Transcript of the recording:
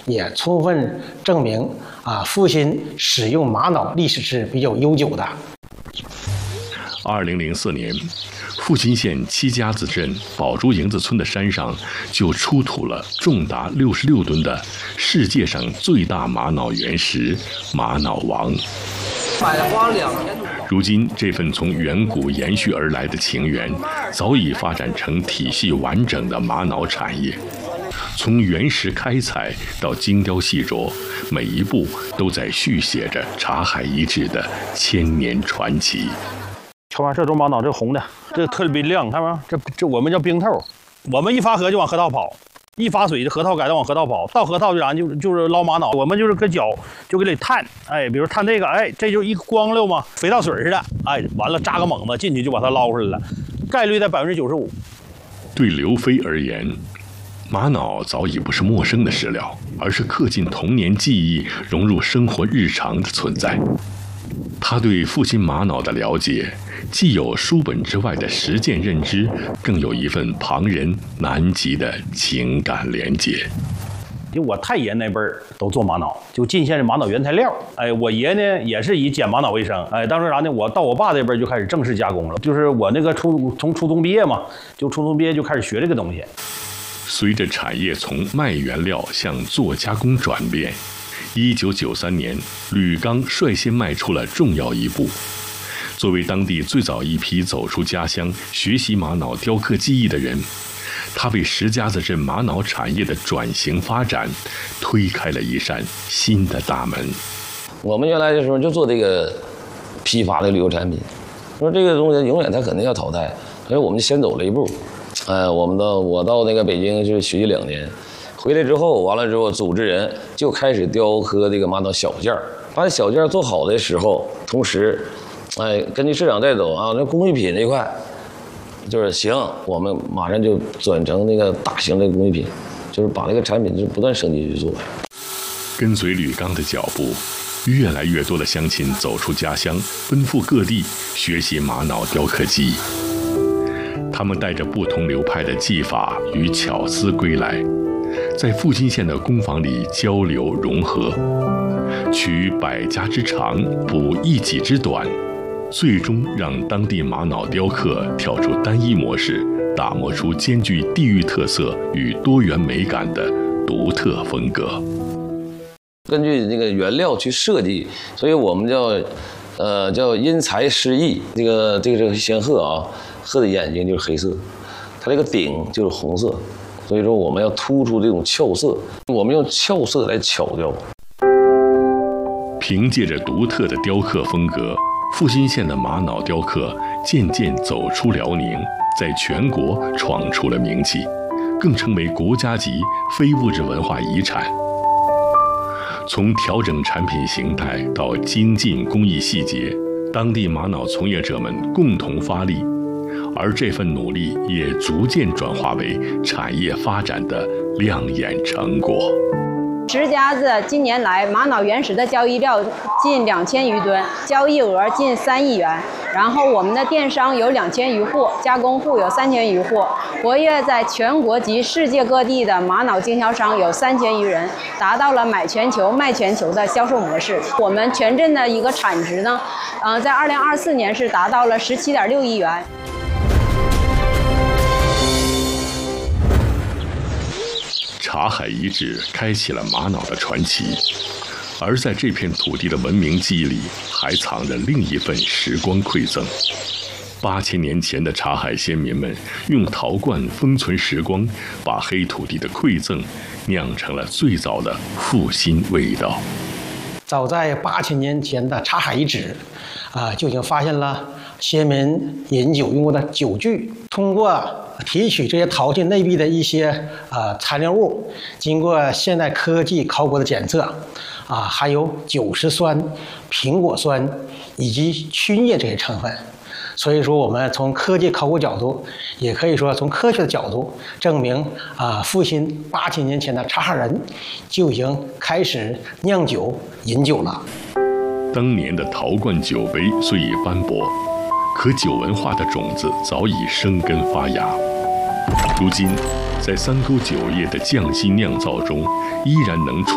也充分证明阜新使用玛瑙历史是比较悠久的。 2004年，阜新县七家子镇宝珠营子村的山上就出土了重达66吨的世界上最大玛瑙原石——玛瑙王。 花2年多。 如今，这份从远古延续而来的情缘，早已发展成体系完整的玛瑙产业。从原石开采到精雕细琢，每一步都在续写着茶海遗址的千年传奇。 瞅看这种玛瑙，这红的，这特别亮，看没？这我们叫冰透。我们一发河就往河道跑，一发水这河道改道往河道跑，到河道就是捞玛瑙。我们就是跟脚就给你探，比如探这个，这就一光溜嘛，肥皂水似的，完了扎个猛子进去就把它捞出来了，概率在95%。 对刘飞而言，玛瑙早已不是陌生的史料，而是刻进童年记忆、融入生活日常的存在。他对阜新玛瑙的了解，既有书本之外的实践认知，更有一份旁人难及的情感连结。 就我太爷那辈儿都做玛瑙，就进县的玛瑙原材料。我爷呢也是以捡玛瑙为生。当时啥呢？我到我爸这边就开始正式加工了。就是我那个从初中毕业嘛，就初中毕业就开始学这个东西。 随着产业从卖原料向做加工转变，1993年，吕刚率先迈出了重要一步。作为当地最早一批走出家乡学习玛瑙雕刻技艺的人，他为石家子镇玛瑙产业的转型发展推开了一扇新的大门。 我们原来的时候就做这个批发的旅游产品，说这个东西永远它肯定要淘汰，所以我们就先走了一步。我到那个北京去学习2年，回来之后完了之后，组织人就开始雕刻这个玛瑙小件儿。把小件儿做好的时候，同时，根据市场带走那工艺品这一块，就是行，我们马上就转成那个大型的工艺品，就是把这个产品就不断升级去做。 跟随吕刚的脚步，越来越多的乡亲走出家乡，奔赴各地学习玛瑙雕刻技艺。他们带着不同流派的技法与巧思归来，在阜新县的工坊里交流融合，取百家之长，补一己之短，最终让当地玛瑙雕刻跳出单一模式，打磨出兼具地域特色与多元美感的独特风格。 根据这个原料去设计，所以我们叫因材施艺。这个仙鹤鹤的眼睛就是黑色，它这个顶就是红色，所以说我们要突出这种俏色，我们用俏色来巧雕。 凭借着独特的雕刻风格，阜新县的玛瑙雕刻渐渐走出辽宁，在全国闯出了名气，更成为国家级非物质文化遗产。从调整产品形态到精进工艺细节，当地玛瑙从业者们共同发力，而这份努力也逐渐转化为产业发展的亮眼成果。 石家子今年来玛瑙原石的交易量近2000余吨，交易额近3亿元。然后我们的电商有2000余户，加工户有3000余户，活跃在全国及世界各地的玛瑙经销商有3000余人，达到了买全球卖全球的销售模式。我们全镇的一个产值呢，在2024年是达到了17.6亿元。 茶海遗址开启了玛瑙的传奇，而在这片土地的文明记忆里，还藏着另一份时光馈赠。8000年前的茶海先民们用陶罐封存时光，把黑土地的馈赠酿成了最早的阜新味道。 早在8000年前的茶海遗址，就已经发现了先民饮酒用过的酒具。通过提取这些陶器内壁的一些残留物，经过现代科技考古的检测，含有酒石酸、苹果酸以及曲液这些成分。所以说，我们从科技考古角度，也可以说从科学的角度证明，阜新8000年前的茶海人就已经开始酿酒饮酒了。 当年的陶罐酒杯虽已斑驳，可酒文化的种子早已生根发芽。如今，在3沟酒业的匠心酿造中，依然能出